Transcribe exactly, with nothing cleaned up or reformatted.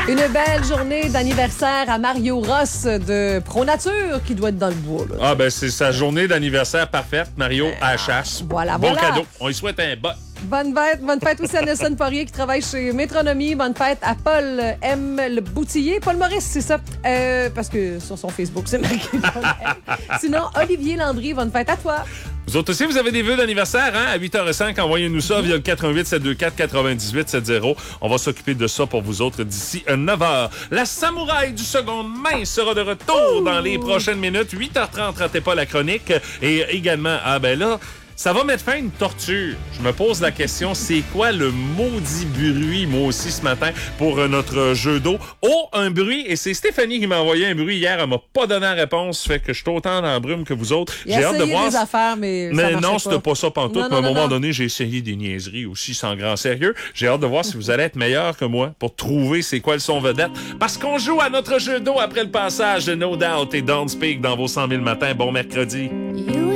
Une belle journée d'anniversaire à Mario Ross de ProNature qui doit être dans le bois. Là. Ah, ben c'est sa journée d'anniversaire parfaite, Mario, à la chasse. Voilà, bon voilà. cadeau. On lui souhaite un bas. Bonne fête, bonne fête aussi à Nelson Poirier qui travaille chez Métronomie. Bonne fête à Paul M. Le Boutillier. Paul Maurice, c'est ça. Euh, parce que sur son Facebook, c'est marqué Paul M. Sinon, Olivier Landry, bonne fête à toi. Vous autres aussi, vous avez des vœux d'anniversaire, hein? À huit heures cinq, envoyez-nous ça via le quatre un huit sept deux quatre quatre-vingt-dix-huit soixante. On va s'occuper de ça pour vous autres d'ici neuf heures. La samouraï du seconde main sera de retour Ouh. dans les prochaines minutes. huit heures trente, ratez pas la chronique. Et également, ah ben là... Ça va mettre fin à une torture. Je me pose la question, c'est quoi le maudit bruit, moi aussi, ce matin, pour euh, notre jeu d'eau? Oh, un bruit, et c'est Stéphanie qui m'a envoyé un bruit hier. Elle m'a pas donné la réponse, fait que je suis autant dans la brume que vous autres. Il a j'ai hâte de voir. des affaires, mais Mais ça non, c'était pas ça pantoute. Non, mais non, à un non, moment non. donné, j'ai essayé des niaiseries aussi, sans grand sérieux. J'ai hâte de voir si vous allez être meilleur que moi pour trouver c'est quoi le son vedette. Parce qu'on joue à notre jeu d'eau après le passage de No Doubt et Don't Speak dans vos cent mille matins. Bon mercredi. You